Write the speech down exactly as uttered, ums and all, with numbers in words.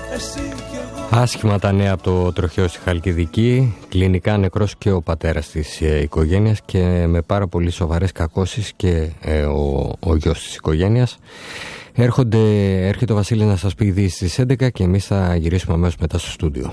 Άσχημα τα νέα από το τροχαίο στη Χαλκιδική. Κλινικά νεκρός και ο πατέρας της ε, οικογένειας και με πάρα πολύ σοβαρές κακώσεις και ε, ο, ο γιος της οικογένειας. Έρχονται, έρχεται ο Βασίλης να σας πει ειδήσεις στις έντεκα και εμείς θα γυρίσουμε αμέσως μετά στο στούντιο.